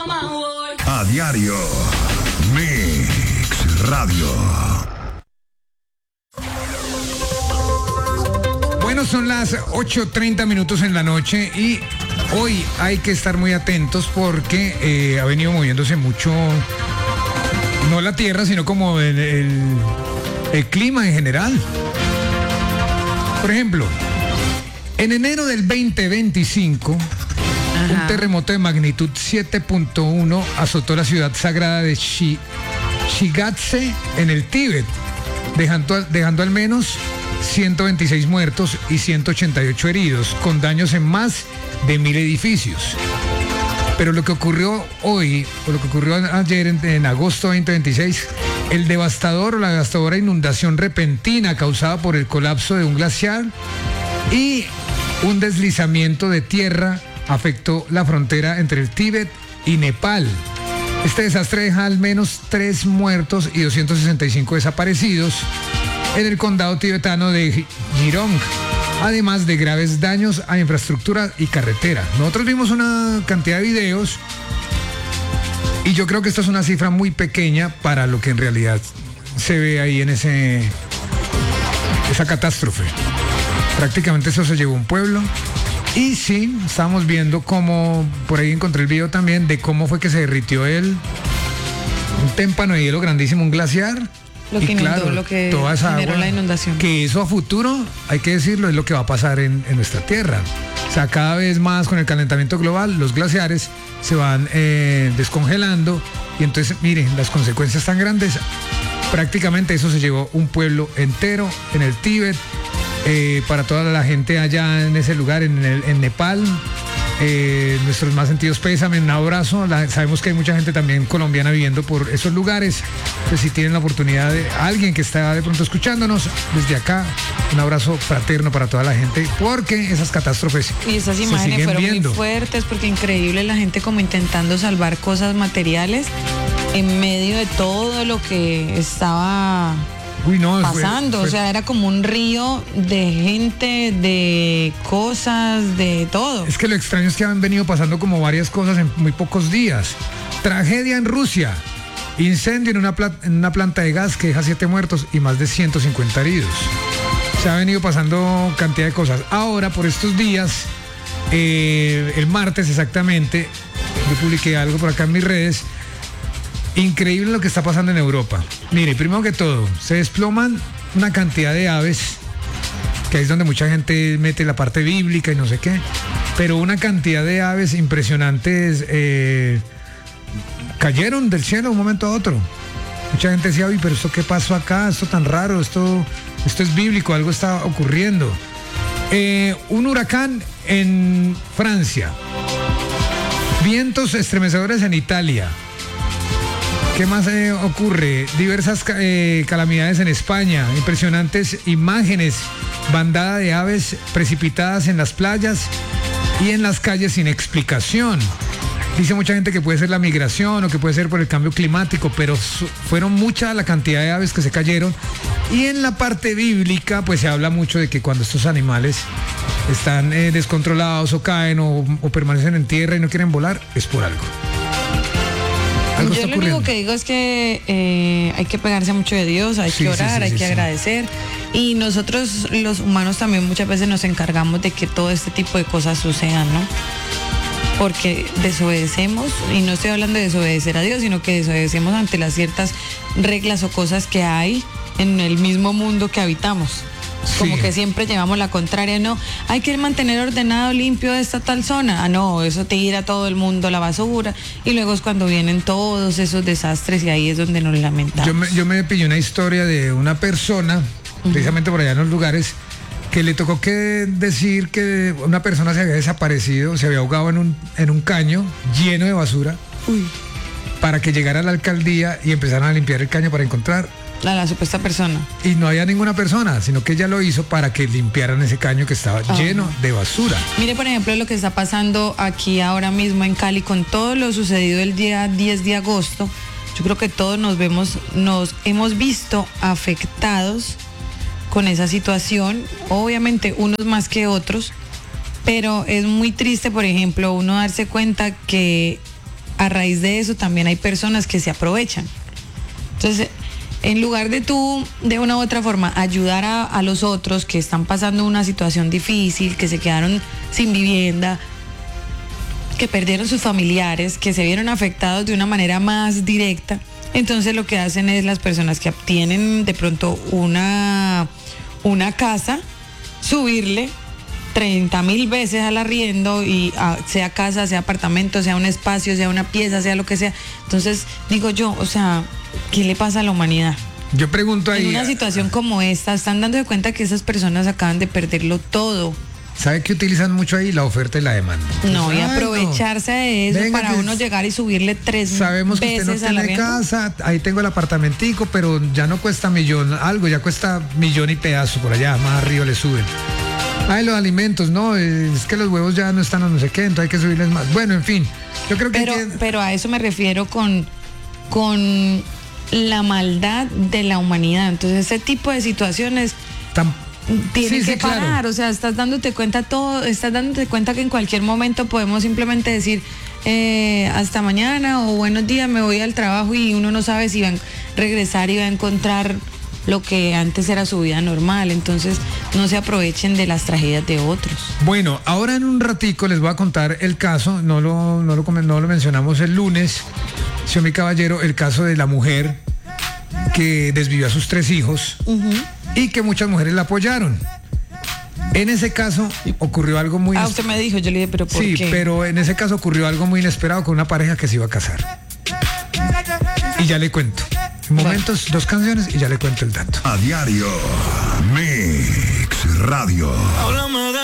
A diario, Mix Radio. Bueno, son las 8:30 en la noche y hoy hay que estar muy atentos porque ha venido moviéndose mucho, no la tierra, sino como el clima en general. Por ejemplo, en enero del 2025, un terremoto de magnitud 7.1 azotó la ciudad sagrada de Shigatse en el Tíbet, dejando al menos 126 muertos y 188 heridos, con daños en más de 1.000 edificios. Pero lo que ocurrió hoy, o lo que ocurrió ayer en agosto 2026, la devastadora inundación repentina causada por el colapso de un glaciar y un deslizamiento de tierra afectó la frontera entre el Tíbet y Nepal. Este desastre deja al menos 3 muertos y 265 desaparecidos en el condado tibetano de Jirong, además de graves daños a infraestructura y carretera. Nosotros vimos una cantidad de videos y yo creo que esta es una cifra muy pequeña para lo que en realidad se ve ahí en esa catástrofe. Prácticamente eso se llevó un pueblo. Y sí, estábamos viendo cómo, por ahí encontré el video también de cómo fue que se derritió un témpano de hielo grandísimo, un glaciar. Lo que inundó, claro, lo que toda esa generó agua, la inundación. Que eso a futuro, hay que decirlo, es lo que va a pasar en nuestra tierra. O sea, cada vez más con el calentamiento global, los glaciares se van descongelando y entonces, miren, las consecuencias tan grandes. Prácticamente eso se llevó un pueblo entero en el Tíbet. Para toda la gente allá en ese lugar, en Nepal, nuestros más sentidos pésame, un abrazo. Sabemos que hay mucha gente también colombiana viviendo por esos lugares, pues si tienen la oportunidad de alguien que está de pronto escuchándonos, desde acá, un abrazo fraterno para toda la gente, porque esas catástrofes y esas imágenes fueron muy fuertes, porque increíble la gente como intentando salvar cosas materiales en medio de todo lo que estaba pasando. O sea, era como un río de gente, de cosas, de todo. Es que lo extraño es que han venido pasando como varias cosas en muy pocos días. Tragedia en Rusia. Incendio en una planta de gas que deja 7 muertos y más de 150 heridos. Se ha venido pasando cantidad de cosas. Ahora, por estos días, el martes exactamente, yo publiqué algo por acá en mis redes. Increíble lo que está pasando en Europa. Mire, primero que todo, se desploman una cantidad de aves, que ahí es donde mucha gente mete la parte bíblica y no sé qué, pero una cantidad de aves impresionantes cayeron del cielo de un momento a otro. Mucha gente decía, uy, pero ¿esto qué pasó acá? Esto tan raro, esto es bíblico, algo está ocurriendo. Un huracán en Francia. Vientos estremecedores en Italia. ¿Qué más ocurre? Diversas calamidades en España, impresionantes imágenes, bandada de aves precipitadas en las playas y en las calles sin explicación. Dice mucha gente que puede ser la migración o que puede ser por el cambio climático, pero fueron mucha la cantidad de aves que se cayeron. Y en la parte bíblica, pues se habla mucho de que cuando estos animales están descontrolados o caen o permanecen en tierra y no quieren volar, es por algo. Yo lo único que digo es que hay que pegarse mucho de Dios, hay que orar, hay que agradecer. Y nosotros los humanos también muchas veces nos encargamos de que todo este tipo de cosas sucedan, ¿no? Porque desobedecemos, y no estoy hablando de desobedecer a Dios, sino que desobedecemos ante las ciertas reglas o cosas que hay en el mismo mundo que habitamos. Como que siempre llevamos la contraria, no, hay que mantener ordenado, limpio esta tal zona. Ah, no, eso tira todo el mundo la basura. Y luego es cuando vienen todos esos desastres y ahí es donde nos lamentamos. Yo me pillé una historia de una persona, precisamente por allá en los lugares, que le tocó que decir que una persona se había desaparecido, se había ahogado en un caño lleno de basura. Para que llegara a la alcaldía y empezaran a limpiar el caño para encontrar la supuesta persona. Y no había ninguna persona, sino que ella lo hizo para que limpiaran ese caño que estaba lleno de basura. Mire, por ejemplo, lo que está pasando aquí ahora mismo en Cali con todo lo sucedido el día 10 de agosto. Yo creo que todos nos hemos visto afectados con esa situación, obviamente unos más que otros, pero es muy triste, por ejemplo, uno darse cuenta que a raíz de eso también hay personas que se aprovechan. Entonces, en lugar de tú, de una u otra forma, ayudar a los otros que están pasando una situación difícil, que se quedaron sin vivienda, que perdieron sus familiares, que se vieron afectados de una manera más directa, entonces lo que hacen es las personas que obtienen de pronto una casa, subirle 30,000 veces al arriendo, y sea casa, sea apartamento, sea un espacio, sea una pieza, sea lo que sea. Entonces digo yo, o sea, ¿qué le pasa a la humanidad? Yo pregunto ahí. En una situación como esta, están dando de cuenta que esas personas acaban de perderlo todo. ¿Sabe que utilizan mucho ahí? La oferta y la demanda. No, y aprovecharse de eso. Venga, para uno llegar y subirle 3 sabemos que veces usted no tiene casa, ahí tengo el apartamentico, pero ya no cuesta millón, algo, ya cuesta millón y pedazo por allá, más arriba le suben. Ay, los alimentos, no, es que los huevos ya no están a no sé qué, entonces hay que subirles más. Bueno, en fin, yo creo que... Pero a eso me refiero con la maldad de la humanidad. Entonces ese tipo de situaciones tienen que parar, claro. O sea, estás dándote cuenta que en cualquier momento podemos simplemente decir hasta mañana o buenos días, me voy al trabajo, y uno no sabe si va a regresar y va a encontrar lo que antes era su vida normal. Entonces no se aprovechen de las tragedias de otros. Bueno, ahora en un ratico les voy a contar el caso, no lo mencionamos el lunes, señor mi caballero, el caso de la mujer que desvivió a sus 3 hijos y que muchas mujeres la apoyaron. En ese caso ocurrió algo muy... usted me dijo, yo le dije, pero ¿por qué? Sí, pero en ese caso ocurrió algo muy inesperado con una pareja que se iba a casar. Y ya le cuento. En momentos, 2 canciones y ya le cuento el dato. A diario, Mix Radio. Háblame